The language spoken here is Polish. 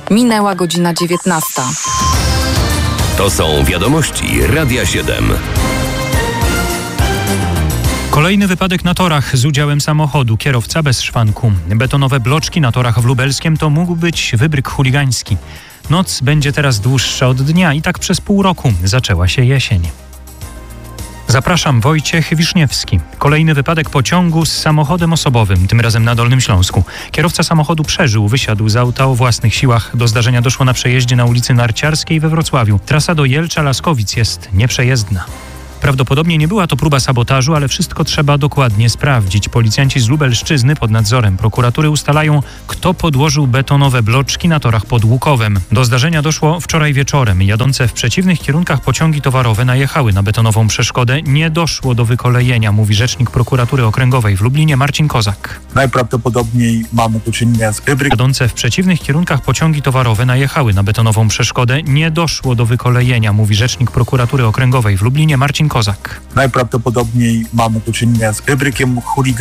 Minęła godzina 19. To są wiadomości Radia 7. Kolejny wypadek na torach z udziałem samochodu. Kierowca bez szwanku. Betonowe bloczki na torach w Lubelskiem to mógł być wybryk chuligański. Noc będzie teraz dłuższa od dnia i tak przez pół roku. Zaczęła się jesień. Zapraszam, Wojciech Wiszniewski. Kolejny wypadek pociągu z samochodem osobowym, tym razem na Dolnym Śląsku. Kierowca samochodu przeżył, wysiadł z auta o własnych siłach. Do zdarzenia doszło na przejeździe na ulicy Narciarskiej we Wrocławiu. Trasa do Jelcza-Laskowic jest nieprzejezdna. Prawdopodobnie nie była to próba sabotażu, ale wszystko trzeba dokładnie sprawdzić. Policjanci z Lubelszczyzny pod nadzorem prokuratury ustalają, kto podłożył betonowe bloczki na torach pod Łukowem. Do zdarzenia doszło wczoraj wieczorem. Jadące w przeciwnych kierunkach pociągi towarowe najechały na betonową przeszkodę. Nie doszło do wykolejenia, mówi rzecznik prokuratury okręgowej w Lublinie Marcin Kozak. Najprawdopodobniej mamy do czynienia z wybrykiem. Jadące w przeciwnych kierunkach pociągi towarowe najechały na betonową przeszkodę. Nie doszło do wykolejenia, mówi rzecznik prokuratury okręgowej w Lublinie Marcin Kozak. Najprawdopodobniej mamy do czynienia z wybrykiem chuligańskim.